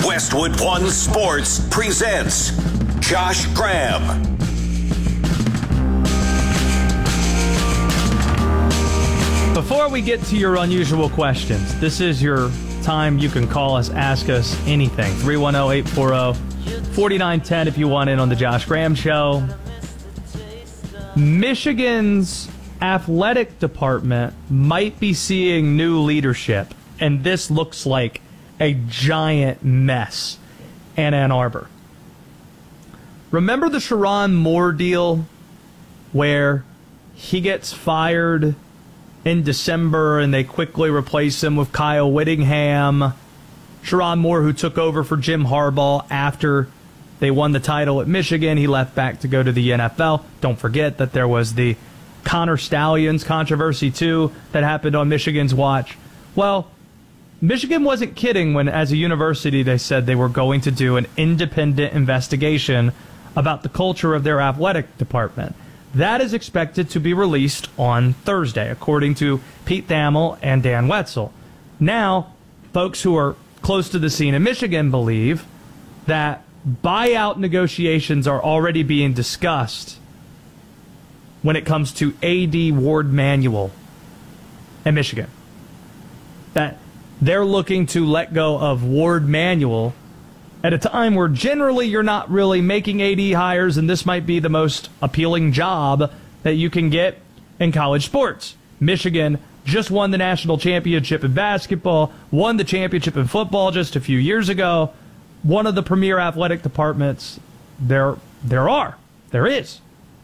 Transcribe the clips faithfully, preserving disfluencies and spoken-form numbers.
Westwood One Sports presents Josh Graham. Before we get to your unusual questions, this is your time. You can call us, ask us anything. three one zero, eight four zero, four nine one zero if you want in on the Josh Graham Show. Michigan's athletic department might be seeing new leadership, and this looks like a giant mess in Ann Arbor. Remember the Sherrone Moore deal where he gets fired in December and they quickly replace him with Kyle Whittingham? Sherrone Moore, who took over for Jim Harbaugh after they won the title at Michigan, he left back to go to the N F L. Don't forget that there was the Connor Stalions controversy, too, that happened on Michigan's watch. Well, Michigan wasn't kidding when, as a university, they said they were going to do an independent investigation about the culture of their athletic department. That is expected to be released on Thursday, according to Pete Thamel and Dan Wetzel. Now, folks who are close to the scene in Michigan believe that buyout negotiations are already being discussed when it comes to A D Ward Manuel in Michigan. That they're looking to let go of Ward Manuel at a time where generally you're not really making A D hires, and this might be the most appealing job that you can get in college sports. Michigan just won the national championship in basketball, won the championship in football just a few years ago. One of the premier athletic departments there there are. There is.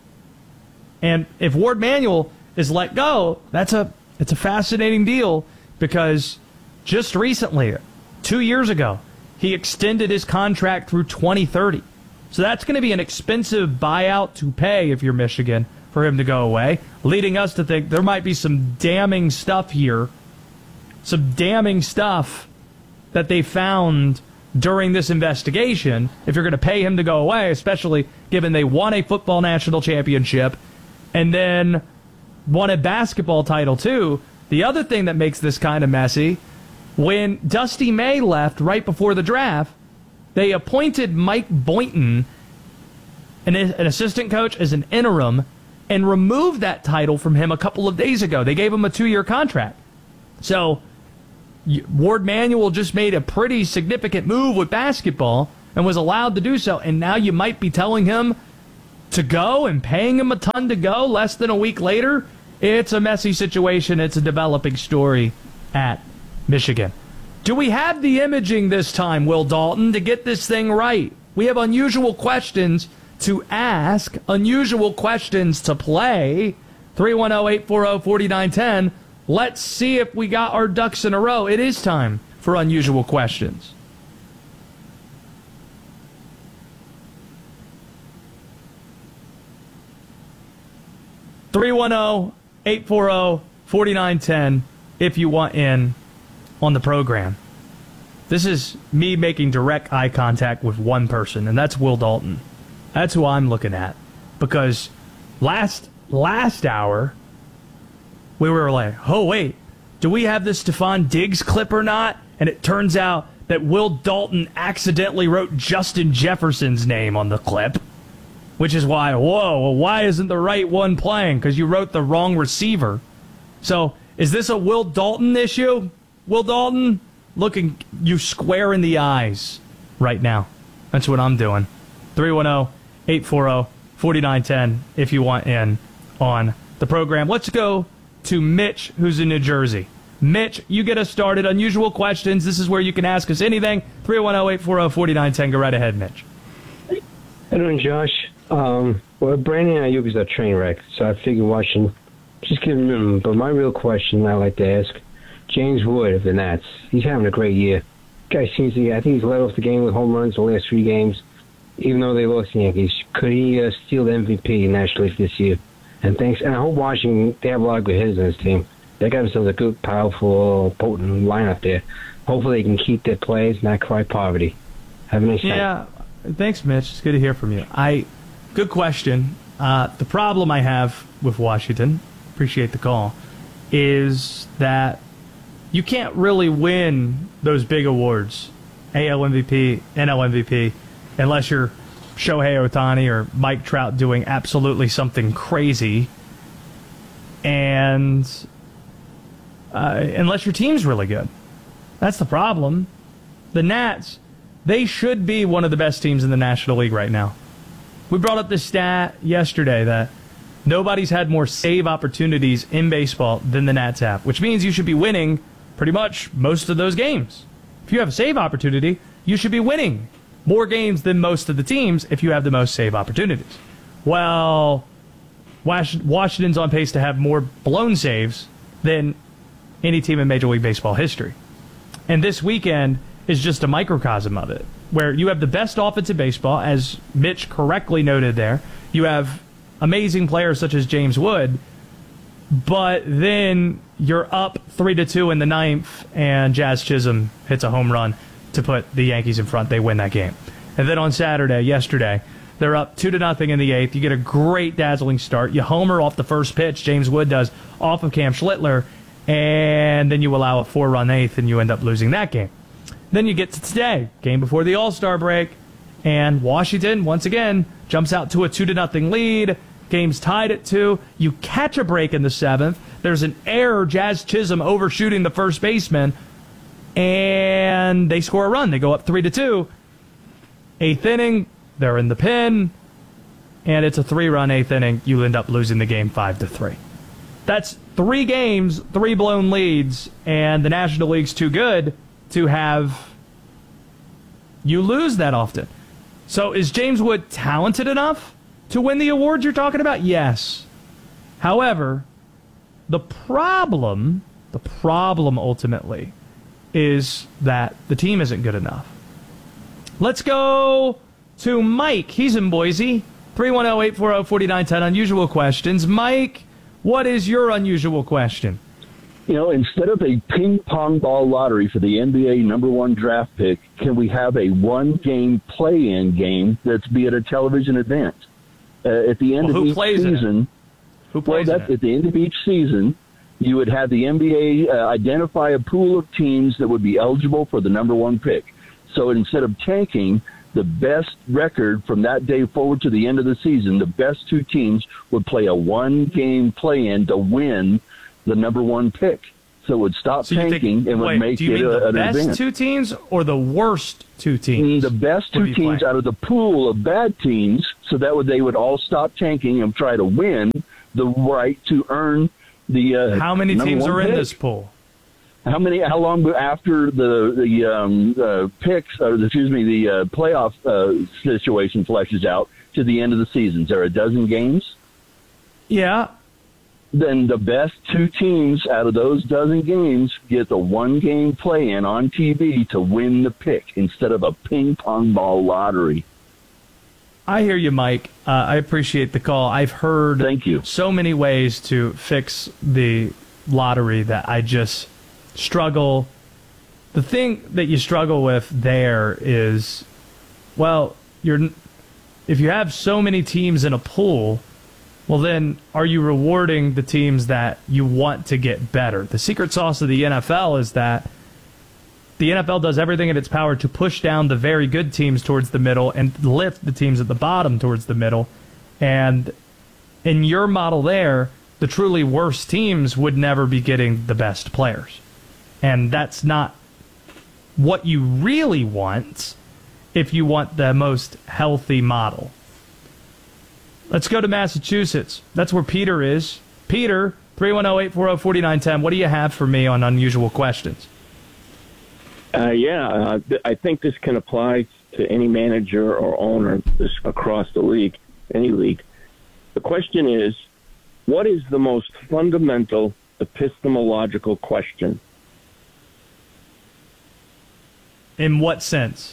And if Ward Manuel is let go, that's a it's a fascinating deal, because just recently, two years ago, he extended his contract through twenty thirty. So that's going to be an expensive buyout to pay if you're Michigan for him to go away, leading us to think there might be some damning stuff here, some damning stuff that they found during this investigation if you're going to pay him to go away, especially given they won a football national championship and then won a basketball title too. The other thing that makes this kind of messy, when Dusty May left right before the draft, they appointed Mike Boynton, an, an assistant coach, as an interim, and removed that title from him a couple of days ago. They gave him a two-year contract. So Ward Manuel just made a pretty significant move with basketball and was allowed to do so, and now you might be telling him to go and paying him a ton to go less than a week later. It's a messy situation. It's a developing story at Michigan. Do we have the imaging this time, Will Dalton, to get this thing right? We have unusual questions to ask, unusual questions to play. three one zero, eight four zero, four nine one zero. Let's see if we got our ducks in a row. It is time for unusual questions. three one zero, eight four zero, four nine one zero if you want in on the program. This is me making direct eye contact with one person, and that's Will Dalton. That's who I'm looking at. Because last last hour, we were like, oh, wait, do we have the Stephon Diggs clip or not? And it turns out that Will Dalton accidentally wrote Justin Jefferson's name on the clip, which is why, whoa, well, why isn't the right one playing? Because you wrote the wrong receiver. So is this a Will Dalton issue? Will Dalton, looking you square in the eyes right now. That's what I'm doing. three one zero, eight four zero, four nine one zero if you want in on the program. Let's go to Mitch, who's in New Jersey. Mitch, you get us started. Unusual questions. This is where you can ask us anything. three one zero, eight four zero, four nine one zero. Go right ahead, Mitch. How you doing, Josh? Um, well, Brandon Ayuk is a train wreck, so I figured watching, just give him. But my real question I like to ask, James Wood of the Nats. He's having a great year. Guy seems to, I think he's led off the game with home runs the last three games, even though they lost the Yankees. Could he uh, steal the M V P in National League this year? And thanks. And I hope Washington, they have a lot of good hitters on this team. They got themselves a good, powerful, potent lineup there. Hopefully they can keep their players, not cry poverty. Have a nice night. Yeah, thanks, Mitch. It's good to hear from you. I, good question. Uh, the problem I have with Washington, appreciate the call, is that you can't really win those big awards A L M V P, N L M V P, unless you're Shohei Ohtani or Mike Trout doing absolutely something crazy, and uh, unless your team's really good. That's the problem. The Nats, they should be one of the best teams in the National League right now. We brought up this stat yesterday that nobody's had more save opportunities in baseball than the Nats have, which means you should be winning pretty much most of those games. If you have a save opportunity, you should be winning more games than most of the teams if you have the most save opportunities. Well, Washington's on pace to have more blown saves than any team in Major League Baseball history. And this weekend is just a microcosm of it, where you have the best offense in baseball, as Mitch correctly noted there. You have amazing players such as James Wood, but then you're up three to two in the ninth, and Jazz Chisholm hits a home run to put the Yankees in front. They win that game. And then on Saturday, yesterday, they're up two to nothing in the eighth. You get a great dazzling start. You homer off the first pitch. James Wood does off of Cam Schlittler, and then you allow a four-run eighth, and you end up losing that game. Then you get to today, game before the All-Star break, and Washington, once again, jumps out to a two to nothing lead. Game's tied at two. You catch a break in the seventh. There's an error, Jazz Chisholm overshooting the first baseman, and they score a run. They go up three to two. Eighth inning, they're in the pen, and it's a three-run eighth inning. You end up losing the game five to three. That's three games, three blown leads, and the National League's too good to have you lose that often. So is James Wood talented enough to win the awards you're talking about? Yes. However, the problem, the problem ultimately is that the team isn't good enough. Let's go to Mike. He's in Boise. three one zero, eight four zero, four nine one zero. Unusual questions. Mike, what is your unusual question? You know, instead of a ping pong ball lottery for the N B A number one draft pick, can we have a one-game play-in game that's be at a television event? Uh, at the end well, of who each plays season, who plays well, in that's it? At the end of each season, you would have the N B A uh, identify a pool of teams that would be eligible for the number one pick. So instead of tanking, the best record from that day forward to the end of the season, the best two teams would play a one-game play-in to win the number one pick. So it would stop so tanking think, and would wait, make do you it mean a, the an best event. two teams or the worst two teams? The best two teams out of the pool of bad teams, so that would they would all stop tanking and try to win the right to earn the uh, How many number teams one are pick. in this pool? How many? How long after the the um, uh, picks, or excuse me, the uh, playoff uh, situation fleshes out to the end of the season? Is there a dozen games? Yeah. Then the best two teams out of those dozen games get the one-game play-in on T V to win the pick instead of a ping-pong ball lottery. I hear you, Mike. Uh, I appreciate the call. I've heard Thank you. so many ways to fix the lottery that I just struggle. The thing that you struggle with there is, well, you're if you have so many teams in a pool, well, then are you rewarding the teams that you want to get better? The secret sauce of the N F L is that the N F L does everything in its power to push down the very good teams towards the middle and lift the teams at the bottom towards the middle. And in your model there, the truly worst teams would never be getting the best players. And that's not what you really want if you want the most healthy model. Let's go to Massachusetts. That's where Peter is. Peter, three one zero, eight four zero, four nine one zero. What do you have for me on unusual questions? Uh, yeah, uh, th- I think this can apply to any manager or owner this, across the league, any league. The question is, what is the most fundamental epistemological question? In what sense?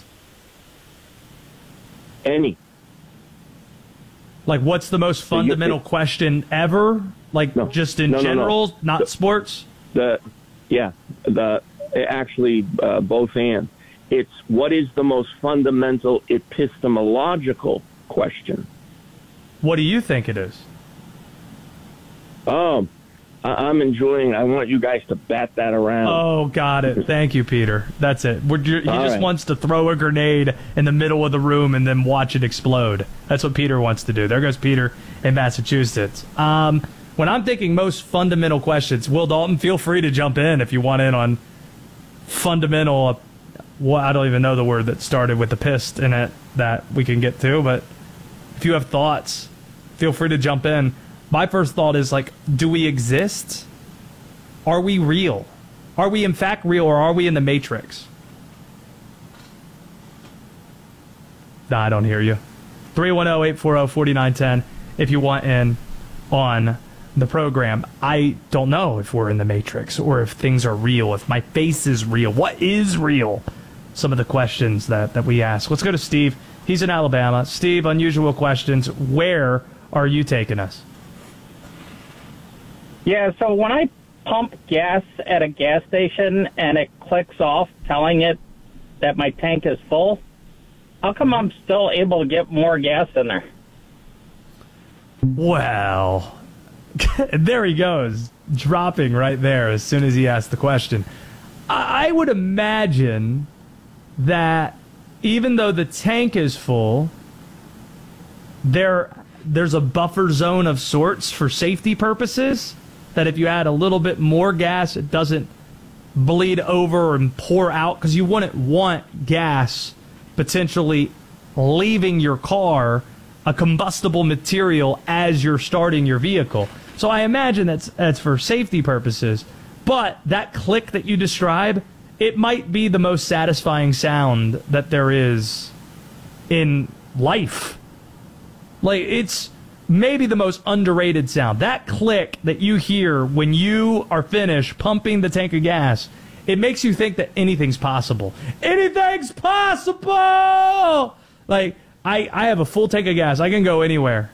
Any. Like, what's the most fundamental question ever? Like, No. just in No, no, no. general, not The- sports? The yeah, the actually uh, both and. It's what is the most fundamental epistemological question? What do you think it is? Um, I- I'm enjoying. I want you guys to bat that around. Oh, got it. Thank you, Peter. That's it. We're, he All just right. wants to throw a grenade in the middle of the room and then watch it explode. That's what Peter wants to do. There goes Peter in Massachusetts. Um, when I'm thinking most fundamental questions, Will Dalton, feel free to jump in if you want in on fundamental. Uh, well, I don't even know the word that started with the pissed in it that we can get to, but if you have thoughts, feel free to jump in. My first thought is, like, do we exist? Are we real? Are we in fact real, or are we in the Matrix? Nah, I don't hear you. three one zero, eight four zero, four nine one zero if you want in on the program. I don't know if we're in the Matrix or if things are real, if my face is real. What is real? Some of the questions that, that we ask. Let's go to Steve. He's in Alabama. Steve, unusual questions. Where are you taking us? Yeah, so when I pump gas at a gas station and it clicks off telling it that my tank is full, how come I'm still able to get more gas in there? Well, there he goes, dropping right there as soon as he asked the question. I would imagine that even though the tank is full, there there's a buffer zone of sorts for safety purposes, that if you add a little bit more gas, it doesn't bleed over and pour out, because you wouldn't want gas potentially leaving your car, a combustible material, as you're starting your vehicle. So I imagine that's that's for safety purposes. But that click that you describe, it might be the most satisfying sound that there is in life. Like, it's maybe the most underrated sound. That click that you hear when you are finished pumping the tank of gas, it makes you think that anything's possible. Anything's possible! Like, I, I have a full tank of gas. I can go anywhere.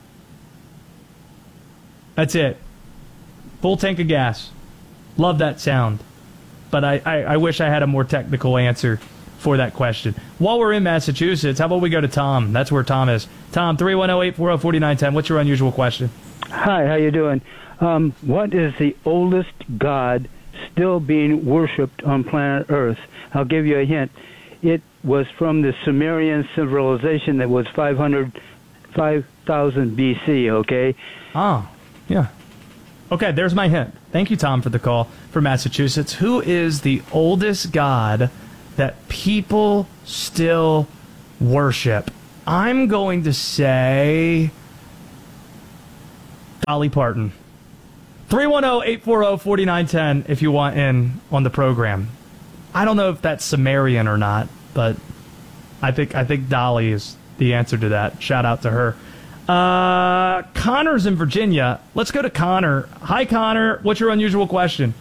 That's it. Full tank of gas. Love that sound. But I, I, I wish I had a more technical answer for that question. While we're in Massachusetts, how about we go to Tom? That's where Tom is. Tom, three one zero, eight four zero, four nine one zero. What's your unusual question? Hi, how you doing? Um, what is the oldest god still being worshipped on planet Earth? I'll give you a hint. It was from the Sumerian civilization that was five hundred, five thousand B C, okay? Oh, yeah. Okay, there's my hint. Thank you, Tom, for the call from Massachusetts. Who is the oldest god that people still worship? I'm going to say Dolly Parton. three one zero, eight four zero, four nine one zero if you want in on the program. I don't know if that's Sumerian or not, but I think I think Dolly is the answer to that. Shout out to her. Uh, Connor's in Virginia. Let's go to Connor. Hi, Connor. What's your unusual question?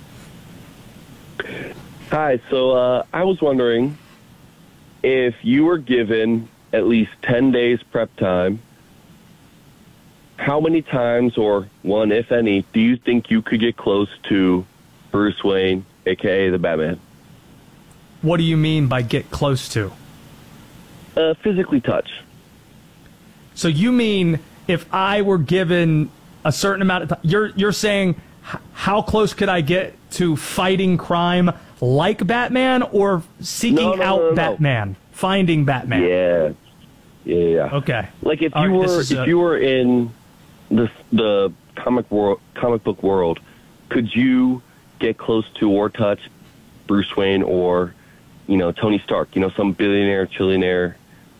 Hi. So uh, I was wondering if you were given at least ten days prep time, how many times, or one, if any, do you think you could get close to Bruce Wayne, a k a the Batman? What do you mean by get close to? Uh, physically touch. So you mean if I were given a certain amount of time, you're, you're saying h- how close could I get to fighting crime like Batman, or seeking No, no, out no, no, no. Batman, finding Batman? Yeah. Yeah, yeah. Okay. Like if All you right, this were is if a- you were in the the comic world, comic book world, could you get close to or touch Bruce Wayne or, you know, Tony Stark, you know, some billionaire, trillionaire?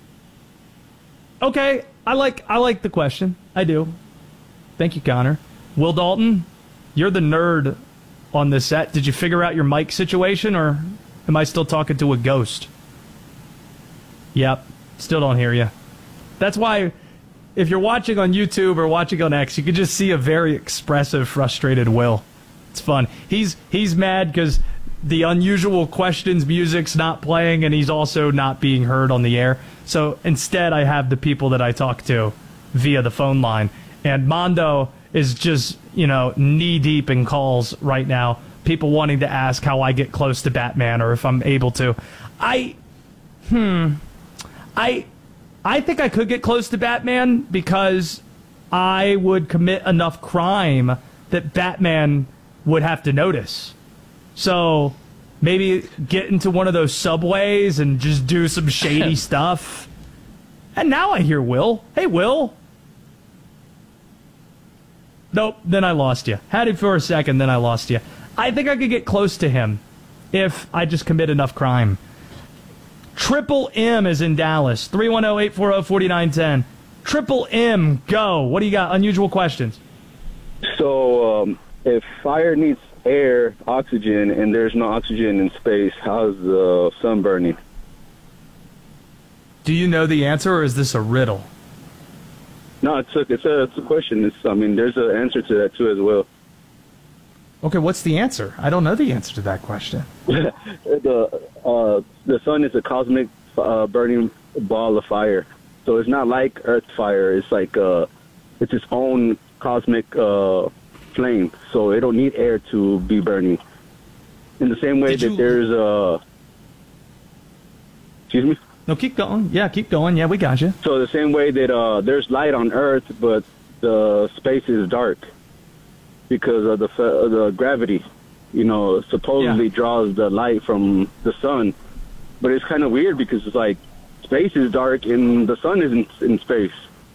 Okay, I like I like the question. I do. Thank you, Connor. Will Dalton, you're the nerd on this set. Did you figure out your mic situation, or am I still talking to a ghost? Yep, still don't hear you. That's why, if you're watching on YouTube or watching on X, you can just see a very expressive, frustrated Will. It's fun. He's he's mad because the unusual questions music's not playing, and he's also not being heard on the air. So instead, I have the people that I talk to via the phone line. And Mondo is just, you know, knee-deep in calls right now. People wanting to ask how I get close to Batman or if I'm able to. I, hmm, I, I think I could get close to Batman because I would commit enough crime that Batman would have to notice. So maybe get into one of those subways and just do some shady stuff. And now I hear Will. Hey, Will. Nope, then I lost you. Had it for a second, then I lost you. I think I could get close to him if I just commit enough crime. Triple M is in Dallas. three one zero, eight four zero, four nine one zero. Triple M, go. What do you got? Unusual questions. So, um, if fire needs air, oxygen, and there's no oxygen in space, how's the sun burning? Do you know the answer, or is this a riddle? No, it's a, it's a, it's a question. It's, I mean, there's an answer to that, too, as well. Okay, what's the answer? I don't know the answer to that question. the uh, the sun is a cosmic uh, burning ball of fire. So it's not like Earth fire. It's like uh, it's its own cosmic uh, flame. So it don't need air to be burning. In the same way Did that you... there's uh, excuse me. No, keep going. Yeah, keep going. Yeah, we got you. So the same way that uh, there's light on Earth, but the space is dark because of the the gravity, you know, supposedly yeah. draws the light from the sun. But it's kind of weird because it's like space is dark and the sun isn't in space.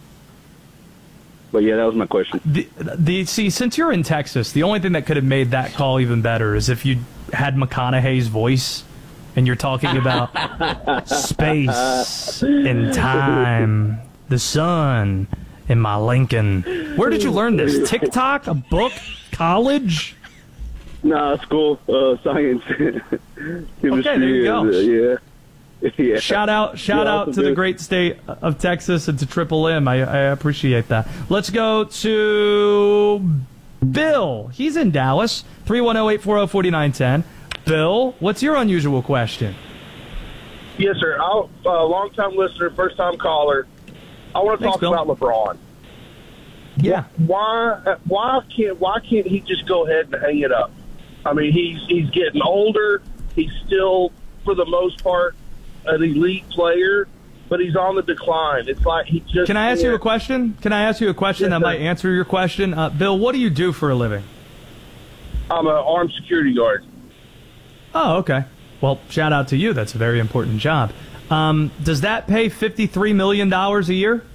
But yeah, that was my question. The, the see, since you're in Texas, the only thing that could have made that call even better is if you had McConaughey's voice and you're talking about space and time, the sun. In my Lincoln. Where did you learn this? TikTok? A book? College? Nah, school, uh, science. Chemistry, okay, there you go. Uh, yeah. yeah. Shout out, shout yeah, out to the great state of Texas and to Triple M. I, I appreciate that. Let's go to Bill. He's in Dallas. three one zero, eight four zero, four nine one zero. Bill, what's your unusual question? Yes, sir. I'll, uh, long-time listener, first-time caller. I want to Thanks, talk Bill. about LeBron. Yeah. Why? Why can't? Why can't he just go ahead and hang it up? I mean, he's he's getting older. He's still, for the most part, an elite player, but he's on the decline. It's like he just. Can I ask can't. you a question? Can I ask you a question Yes, that sir. might answer your question? Uh, Bill, what do you do for a living? I'm an armed security guard. Oh, okay. Well, shout out to you. That's a very important job. Um, does that pay fifty-three million dollars a year?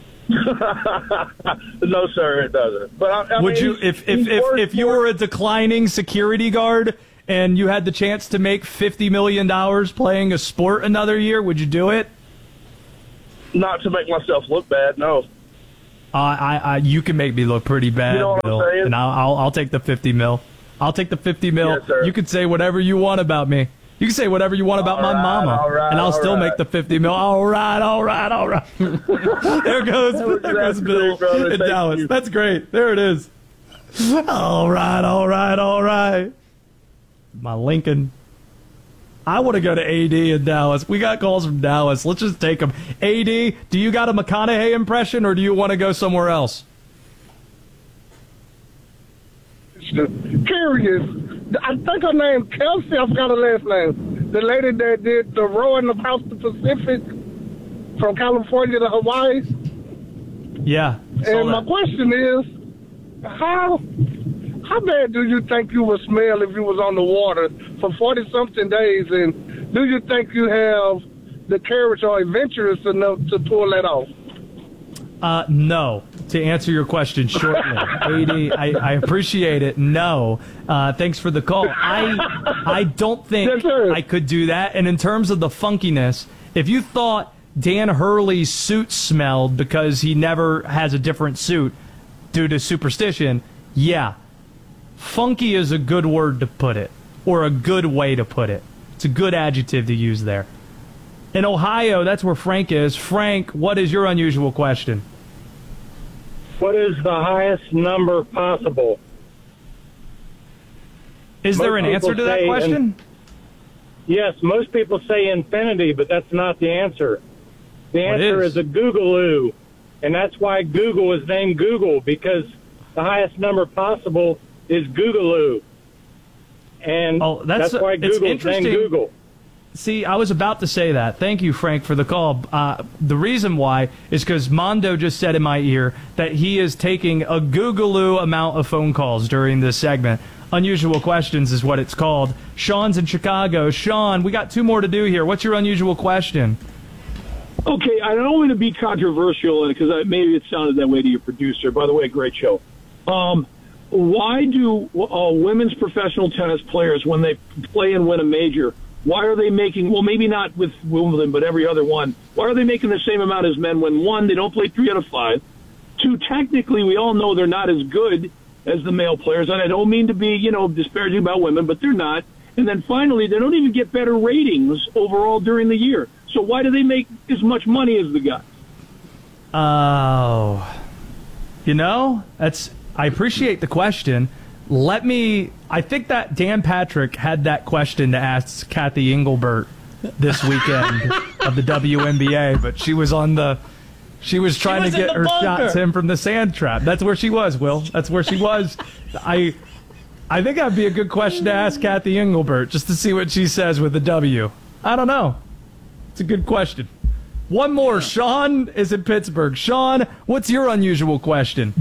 No, sir, it doesn't. But I, I Would mean, you, he's- if if he's if, worth if you more- were a declining security guard and you had the chance to make fifty million dollars playing a sport another year, would you do it? not to make myself look bad, no. Uh, I, I, you can make me look pretty bad, You know what I'm Bill, saying? and I'll, I'll, I'll take the fifty mil. I'll take the fifty mil. Yes, sir. You can say whatever you want about me. You can say whatever you want about All my right, mama, all right, and I'll all still right. make the fifty mil. All right, all right, all right. there goes, was- there goes that's Bill great, brother. in Thank Dallas. you. That's great. There it is. All right, all right, all right. My Lincoln. I want to go to A D in Dallas. We got calls from Dallas. Let's just take them. A D, do you got a McConaughey impression, or do you want to go somewhere else? Curious. I think her name Kelsey. I forgot her last name. The lady that did the rowing across the Pacific from California to Hawaii. Yeah. saw And my that. question is, how how bad do you think you would smell if you was on the water for forty something days? And do you think you have the courage or adventurous enough to pull that off? Uh, no. To answer your question shortly, A D, I, I appreciate it. No, uh, thanks for the call. I I don't think Yes, sir. I could do that. And in terms of the funkiness, if you thought Dan Hurley's suit smelled because he never has a different suit due to superstition, yeah, funky is a good word to put it, or a good way to put it. It's a good adjective to use there. In Ohio, that's where Frank is. Frank, what is your unusual question? What is the highest number possible? Is there Most an answer people to that say question? in- Yes, most people say infinity, but that's not the answer. The What answer is? is a Googaloo, and that's why Google is named Google, because the highest number possible is Googaloo. And Oh, that's- that's why it's Google is named interesting. Google. See, I was about to say that. Thank you, Frank, for the call. Uh, the reason why is because Mondo just said in my ear that he is taking a googaloo amount of phone calls during this segment. Unusual Questions is what it's called. Sean's in Chicago. Sean, we got two more to do here. What's your unusual question? Okay, I don't want to be controversial because maybe it sounded that way to your producer. By the way, great show. Um, why do uh, women's professional tennis players, when they play and win a major, why are they making, well, maybe not with Wimbledon, but every other one, why are they making the same amount as men when, one, they don't play three out of five, two, technically we all know they're not as good as the male players, and I don't mean to be, you know, disparaging about women, but they're not. And then finally, they don't even get better ratings overall during the year. So why do they make as much money as the guys? Oh, you know, that's. I appreciate the question. Let me. I think that Dan Patrick had that question to ask Kathy Engelbert this weekend of the W N B A, but she was on the. She was trying was to get her bunker. shots in from the sand trap. That's where she was, Will. That's where she was. I. I think that'd be a good question to ask Kathy Engelbert, just to see what she says with the W. I don't know. It's a good question. One more. Sean is in Pittsburgh. Sean, what's your unusual question?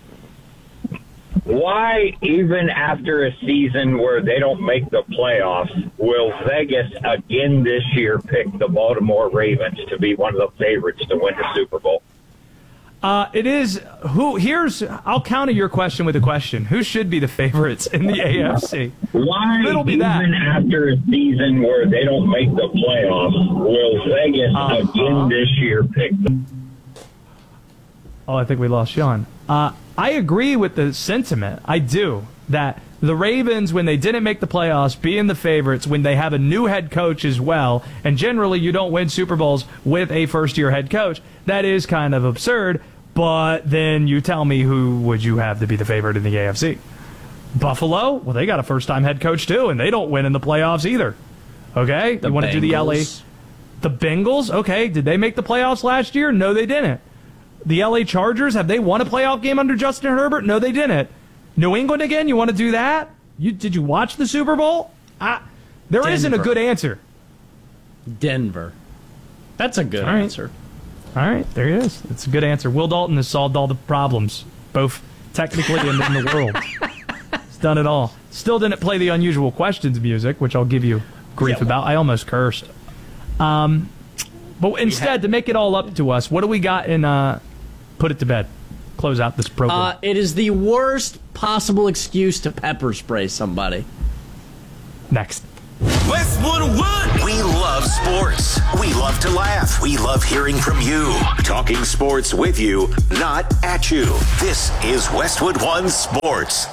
Why, even after a season where they don't make the playoffs, will Vegas again this year pick the Baltimore Ravens to be one of the favorites to win the Super Bowl? Uh, it is who. Here's. I'll counter your question with a question. Who should be the favorites in the A F C? Why, It'll be even that. after a season where they don't make the playoffs, will Vegas Uh-huh. again this year pick them? Oh, I think we lost Sean. Uh, I agree with the sentiment. I do. That the Ravens, when they didn't make the playoffs, being the favorites, when they have a new head coach as well, and generally you don't win Super Bowls with a first-year head coach, that is kind of absurd. But then you tell me, who would you have to be the favorite in the A F C? Buffalo? Well, they got a first-time head coach, too, and they don't win in the playoffs either. Okay? The you want to do the L A? Bengals. The Bengals? Okay. Did they make the playoffs last year? No, they didn't. The L A Chargers, have they won a playoff game under Justin Herbert? No, they didn't. New England again? You want to do that? You Did you watch the Super Bowl? I, there Denver. isn't a good answer. Denver. That's a good All right. answer. All right, there it is. It's a good answer. Will Dalton has solved all the problems, both technically and in the world. He's done it all. Still didn't play the unusual questions music, which I'll give you grief Yeah, well- about. I almost cursed. Um, but instead, to make it all up to us, what do we got in uh, Put It to Bed? Close out this program. Uh, it is the worst possible excuse to pepper spray somebody. Next. Westwood One. We love sports. We love to laugh. We love hearing from you. Talking sports with you, not at you. This is Westwood One Sports.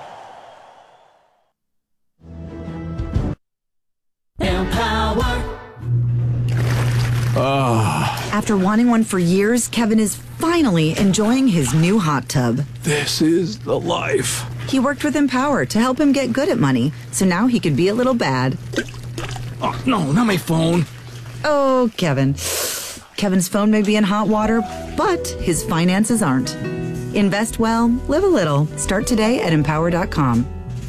Empower. After wanting one for years, Kevin is finally enjoying his new hot tub. This is the life. He worked with Empower to help him get good at money, so now he could be a little bad. Oh, no, not my phone. Oh, Kevin. Kevin's phone may be in hot water, but his finances aren't. Invest well, live a little. Start today at empower dot com.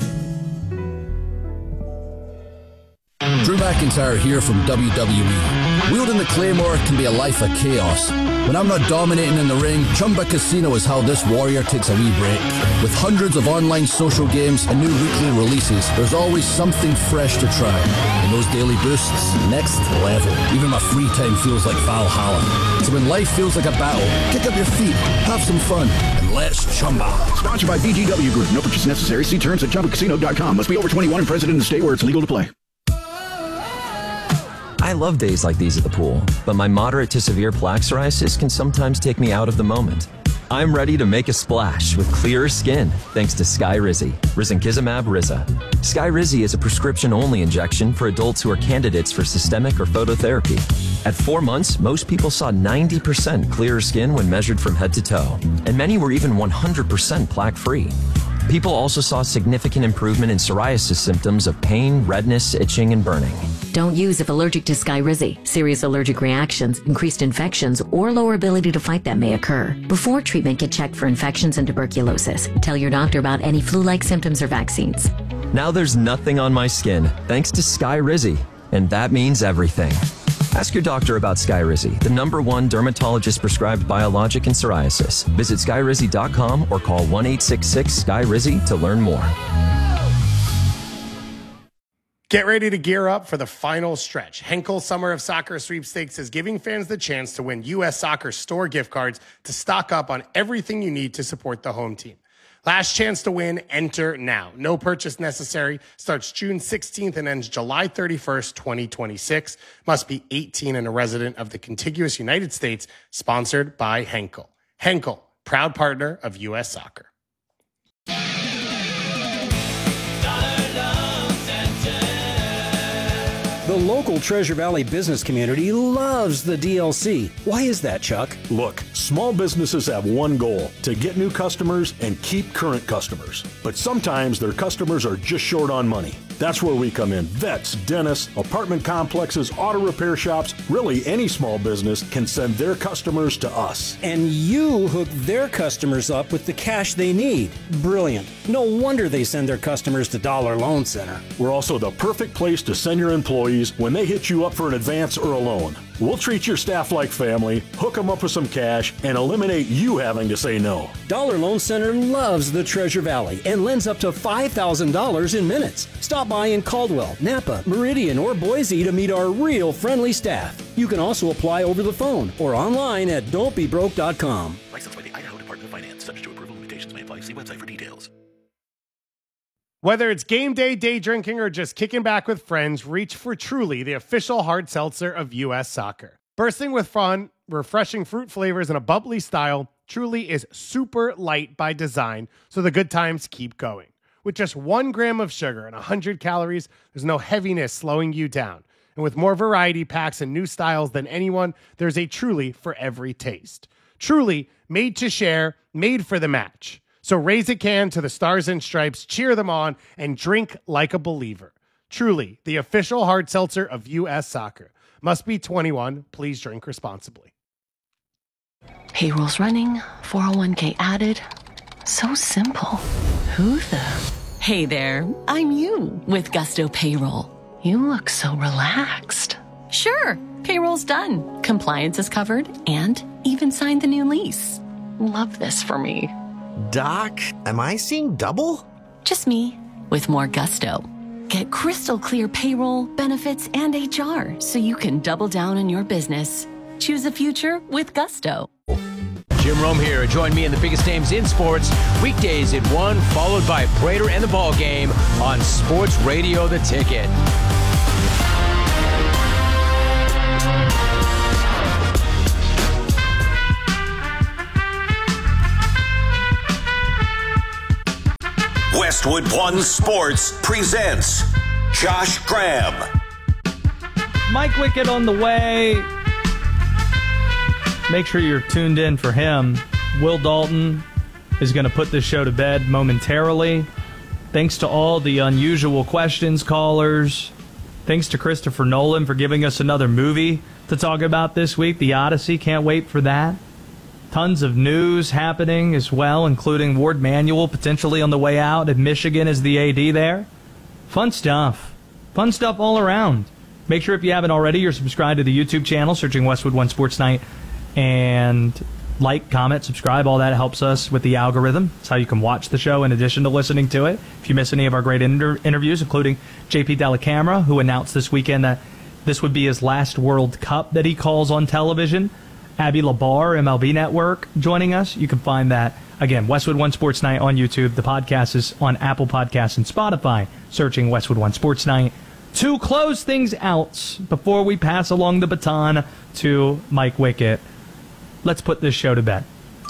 Drew McIntyre here from W W E. Wielding the Claymore can be a life of chaos. When I'm not dominating in the ring, Chumba Casino is how this warrior takes a wee break. With hundreds of online social games and new weekly releases, there's always something fresh to try. And those daily boosts, next level. Even my free time feels like Valhalla. So when life feels like a battle, kick up your feet, have some fun, and let's Chumba. Sponsored by B G W Group. No purchase necessary. See terms at chumba casino dot com. Must be over twenty-one and present in the state where it's legal to play. I love days like these at the pool, but my moderate to severe plaque psoriasis can sometimes take me out of the moment. I'm ready to make a splash with clearer skin thanks to Skyrizi, risankizumab Riza. Skyrizi is a prescription-only injection for adults who are candidates for systemic or phototherapy. At four months, most people saw ninety percent clearer skin when measured from head to toe, and many were even one hundred percent plaque-free. People also saw significant improvement in psoriasis symptoms of pain, redness, itching, and burning. Don't use if allergic to Skyrizi. Serious allergic reactions, increased infections, or lower ability to fight them may occur. Before treatment, get checked for infections and tuberculosis. Tell your doctor about any flu-like symptoms or vaccines. Now there's nothing on my skin, thanks to Skyrizi. And that means everything. Ask your doctor about Skyrizi, the number one dermatologist-prescribed biologic in psoriasis. Visit skyrizi dot com or call one eight six six sky rizi to learn more. Get ready to gear up for the final stretch. Henkel Summer of Soccer Sweepstakes is giving fans the chance to win U S Soccer store gift cards to stock up on everything you need to support the home team. Last chance to win, enter now. No purchase necessary. Starts June sixteenth and ends July thirty-first, twenty twenty-six. Must be eighteen and a resident of the contiguous United States. Sponsored by Henkel. Henkel, proud partner of U S Soccer. The local Treasure Valley business community loves the D L C. Why is that, Chuck? Look, small businesses have one goal, to get new customers and keep current customers. But sometimes their customers are just short on money. That's where we come in. Vets, dentists, apartment complexes, auto repair shops, really any small business can send their customers to us. And you hook their customers up with the cash they need. Brilliant. No wonder they send their customers to Dollar Loan Center. We're also the perfect place to send your employees when they hit you up for an advance or a loan. We'll treat your staff like family, hook them up with some cash, and eliminate you having to say no. Dollar Loan Center loves the Treasure Valley and lends up to five thousand dollars in minutes. Stop by in Caldwell, Napa, Meridian, or Boise to meet our real friendly staff. You can also apply over the phone or online at don't be broke dot com. Licensed by the Idaho Department of Finance. Subject to approval. Limitations may apply. See website for details. Whether it's game day, day drinking, or just kicking back with friends, reach for Truly, the official hard seltzer of U S Soccer. Bursting with fun, refreshing fruit flavors, and a bubbly style, Truly is super light by design, so the good times keep going. With just one gram of sugar and one hundred calories, there's no heaviness slowing you down. And with more variety packs and new styles than anyone, there's a Truly for every taste. Truly, made to share, made for the match. So raise a can to the Stars and Stripes, cheer them on, and drink like a believer. Truly, the official hard seltzer of U S Soccer. Must be twenty-one. Please drink responsibly. Payroll's running, four oh one k added. So simple. Who the? Hey there, I'm you with Gusto Payroll. You look so relaxed. Sure, payroll's done. Compliance is covered and even signed the new lease. Love this for me. Doc, am I seeing double? Just me, with more gusto. Get crystal clear payroll, benefits, and H R so you can double down on your business. Choose a future with gusto. Jim Rome here. Join me in the biggest names in sports. Weekdays at one, followed by Prater and the Ball Game on Sports Radio The Ticket. Westwood One Sports presents Josh Graham. Mike Wickett on the way. Make sure you're tuned in for him. Will Dalton is going to put this show to bed momentarily. Thanks to all the unusual questions callers. Thanks to Christopher Nolan for giving us another movie to talk about this week, The Odyssey. Can't wait for that. Tons of news happening as well, including Ward Manuel potentially on the way out at Michigan as the A D there. Fun stuff. Fun stuff all around. Make sure if you haven't already, you're subscribed to the YouTube channel, searching Westwood One Sports Night. And like, comment, subscribe. All that helps us with the algorithm. It's how you can watch the show in addition to listening to it. If you miss any of our great inter- interviews, including J P Dellacamera, who announced this weekend that this would be his last World Cup that he calls on television. Abby Labar, M L B Network, joining us. You can find that, again, Westwood One Sports Night on YouTube. The podcast is on Apple Podcasts and Spotify, searching Westwood One Sports Night. To close things out, before we pass along the baton to Mike Wickett, let's put this show to bed.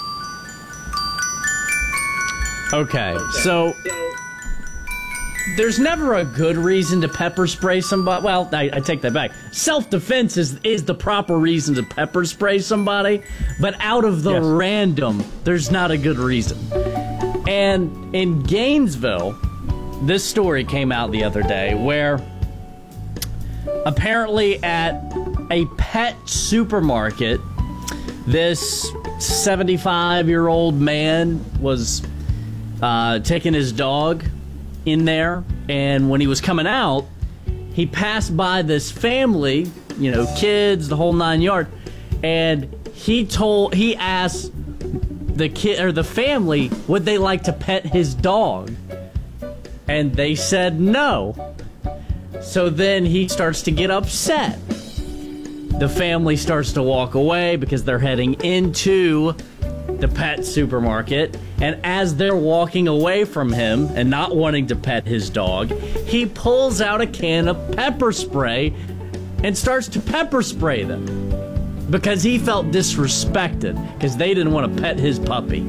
Okay, so there's never a good reason to pepper spray somebody. Well, I, I take that back. Self-defense is, is the proper reason to pepper spray somebody, but out of the yes. random, there's not a good reason. And in Gainesville, this story came out the other day where apparently at a pet supermarket, this seventy-five-year-old man was uh, taking his dog in there, and when he was coming out, he passed by this family, you know, kids, the whole nine yard, and he told he asked the kid or the family would they like to pet his dog, and they said no. So then he starts to get upset. The family starts to walk away because they're heading into the pet supermarket, and as they're walking away from him and not wanting to pet his dog, he pulls out a can of pepper spray and starts to pepper spray them because he felt disrespected because they didn't want to pet his puppy.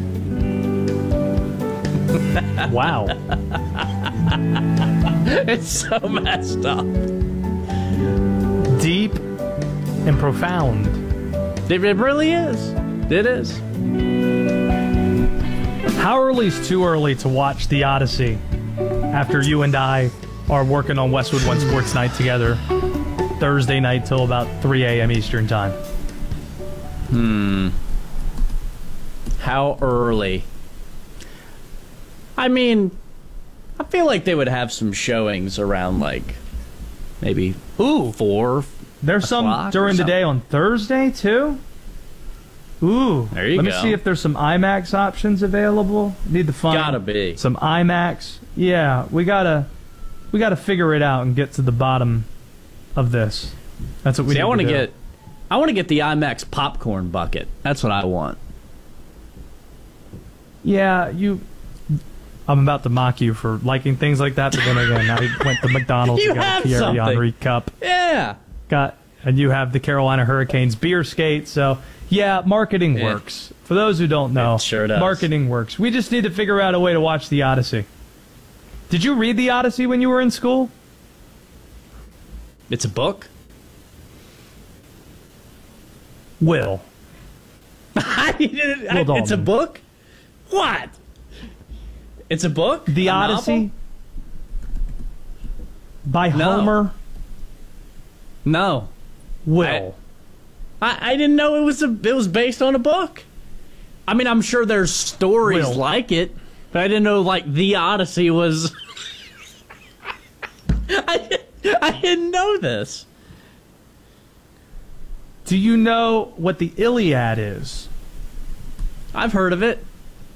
Wow. It's so messed up. Deep and profound. It really is. It is. How early is too early to watch The Odyssey after you and I are working on Westwood One Sports Night together Thursday night till about three a.m. Eastern Time? Hmm. How early? I mean, I feel like they would have some showings around like maybe Ooh. four. There's some during the day on Thursday too. Ooh, there you let go. me see if there's some IMAX options available. Need to find Gotta be some IMAX. Yeah, we gotta we gotta figure it out and get to the bottom of this. That's what we. See, need I want to do. get, I want to get the IMAX popcorn bucket. That's what I want. Yeah, you. I'm about to mock you for liking things like that, but then again, I went to McDonald's You and got have a Thierry something. Henry cup. Yeah. Got and you have the Carolina Hurricanes beer skate. So yeah, marketing Yeah. works. For those who don't know, It sure does. marketing works. We just need to figure out a way to watch The Odyssey. Did you read The Odyssey when you were in school? It's a book? Will. I, Will it's a Dalton. book? What? It's a book? The A Odyssey novel? by No. Homer. No. Will. I, I didn't know it was a it was based on a book. I mean, I'm sure there's stories Will. like it, but I didn't know like The Odyssey was. I I didn't know this. Do you know what the Iliad is? I've heard of it.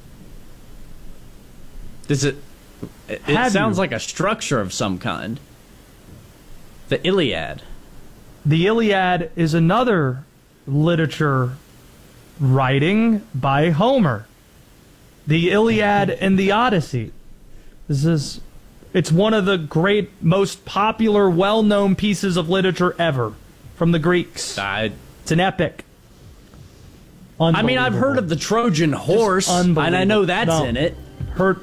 Does it? It, it Have sounds you? like a structure of some kind. The Iliad. The Iliad is another literature writing by Homer. The Iliad and the Odyssey. This is it's one of the great, most popular, well-known pieces of literature ever from the Greeks. I, it's an epic. I mean, I've heard of the Trojan horse, and I know that's No. in it. Heard,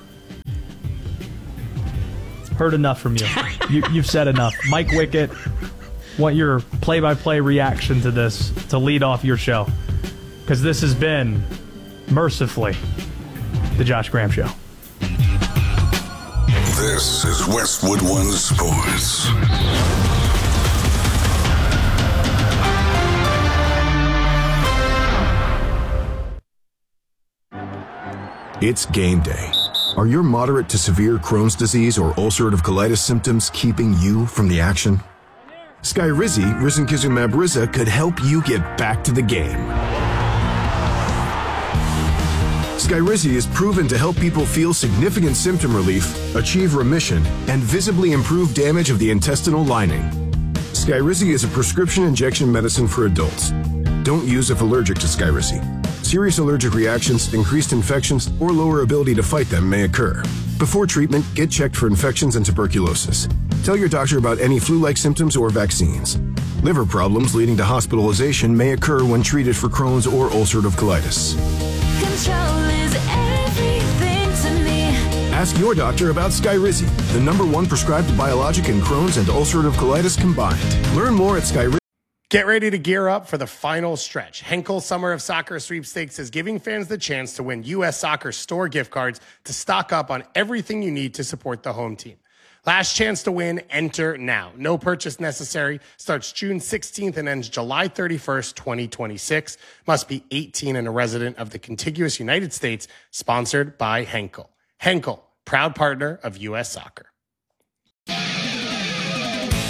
heard enough from you. you. You've said enough. Mike Wickett, want your play-by-play reaction to this to lead off your show. Because this has been, mercifully, the Josh Graham Show. This is Westwood One Sports. It's game day. Are your moderate to severe Crohn's disease or ulcerative colitis symptoms keeping you from the action? Skyrizi, risankizumab Riza, could help you get back to the game. Skyrizi is proven to help people feel significant symptom relief, achieve remission, and visibly improve damage of the intestinal lining. Skyrizi is a prescription injection medicine for adults. Don't use if allergic to Skyrizi. Serious allergic reactions, increased infections, or lower ability to fight them may occur. Before treatment, get checked for infections and tuberculosis. Tell your doctor about any flu-like symptoms or vaccines. Liver problems leading to hospitalization may occur when treated for Crohn's or ulcerative colitis. Control is everything to me. Ask your doctor about Skyrizi, the number one prescribed biologic in Crohn's and ulcerative colitis combined. Learn more at Skyrizi. Get ready to gear up for the final stretch. Henkel Summer of Soccer Sweepstakes is giving fans the chance to win U S Soccer store gift cards to stock up on everything you need to support the home team. Last chance to win, enter now. No purchase necessary. Starts June sixteenth and ends July thirty-first, twenty twenty-six. Must be eighteen and a resident of the contiguous United States. Sponsored by Henkel. Henkel, proud partner of U S Soccer.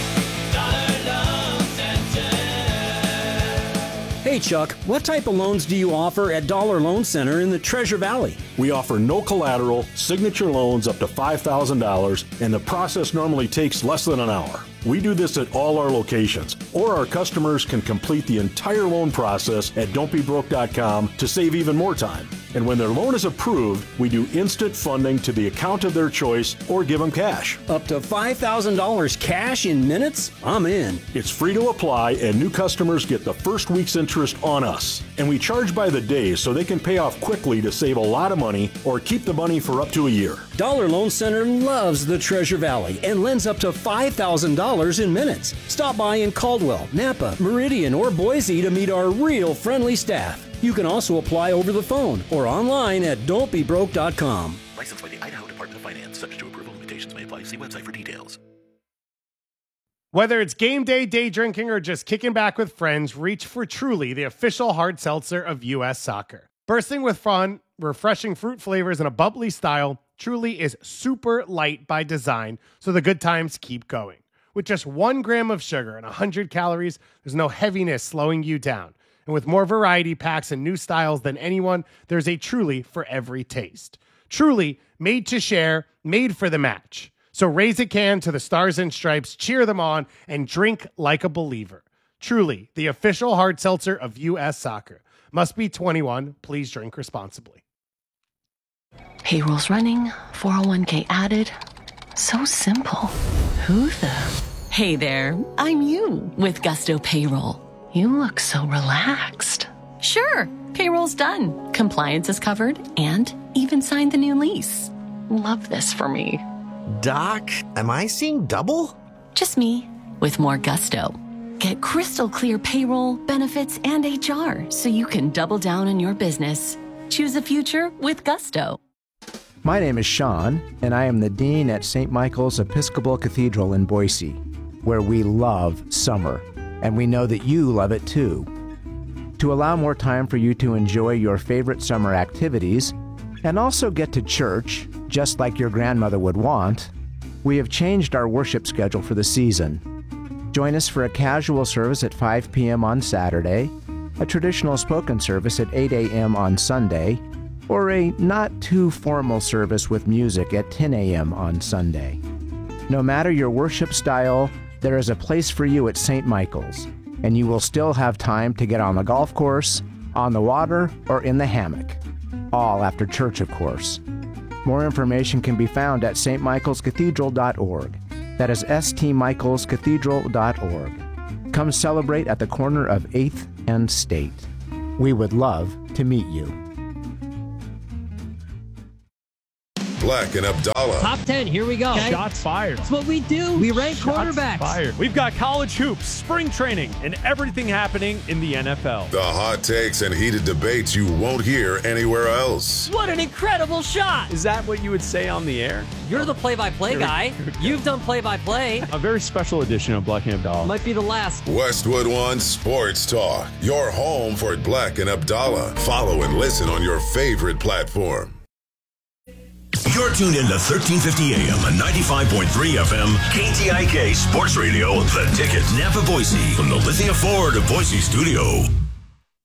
Hey Chuck, what type of loans do you offer at Dollar Loan Center in the Treasure Valley? We offer no collateral, signature loans up to five thousand dollars, and the process normally takes less than an hour. We do this at all our locations, or our customers can complete the entire loan process at don't be broke dot com to save even more time. And when their loan is approved, we do instant funding to the account of their choice or give them cash. Up to five thousand dollars cash in minutes? I'm in. It's free to apply, and new customers get the first week's interest on us. And we charge by the day so they can pay off quickly to save a lot of money or keep the money for up to a year. Dollar Loan Center loves the Treasure Valley and lends up to five thousand dollars in minutes. Stop by in Caldwell, Napa, Meridian, or Boise to meet our real friendly staff. You can also apply over the phone or online at don't be broke dot com. Licensed by the Idaho Department of Finance. Subject to approval. Limitations may apply. See website for details. Whether it's game day, day drinking, or just kicking back with friends, reach for Truly, the official hard seltzer of U S Soccer. Bursting with fun, refreshing fruit flavors, and a bubbly style, Truly is super light by design, so the good times keep going. With just one gram of sugar and one hundred calories, there's no heaviness slowing you down. And with more variety packs and new styles than anyone, there's a Truly for every taste. Truly, made to share, made for the match. So raise a can to the Stars and Stripes, cheer them on, and drink like a believer. Truly, the official hard seltzer of U S Soccer. Must be twenty-one. Please drink responsibly. Payroll's running, four oh one k added. So simple. Who the? Hey there, I'm you with Gusto Payroll. You look so relaxed. Sure, payroll's done. Compliance is covered and even signed the new lease. Love this for me. Doc, am I seeing double? Just me with more gusto. Get crystal clear payroll, benefits, and H R so you can double down on your business. Choose a future with Gusto. My name is Sean, and I am the Dean at Saint Michael's Episcopal Cathedral in Boise, where we love summer, and we know that you love it too. To allow more time for you to enjoy your favorite summer activities, and also get to church, just like your grandmother would want, we have changed our worship schedule for the season. Join us for a casual service at five p.m. on Saturday, a traditional spoken service at eight a.m. on Sunday, or a not-too-formal service with music at ten a.m. on Sunday. No matter your worship style, there is a place for you at Saint Michael's, and you will still have time to get on the golf course, on the water, or in the hammock. All after church, of course. More information can be found at s t michaels cathedral dot org. That is s t michaels cathedral dot org. Come celebrate at the corner of eighth and State. We would love to meet you. Black and Abdallah. Top ten, here we go. Okay. Shots fired. That's what we do. We rank Shots quarterbacks. Fired. We've got college hoops, spring training, and everything happening in the N F L. The hot takes and heated debates you won't hear anywhere else. What an incredible shot. Is that what you would say on the air? You're the play-by-play guy. You've done play-by-play. A very special edition of Black and Abdallah. Might be the last. Westwood One Sports Talk. Your home for Black and Abdallah. Follow and listen on your favorite platform. You're tuned in to thirteen fifty A M and ninety-five point three F M, K T I K Sports Radio, The Ticket, Napa, Boise, from the Lithia Ford of Boise studio.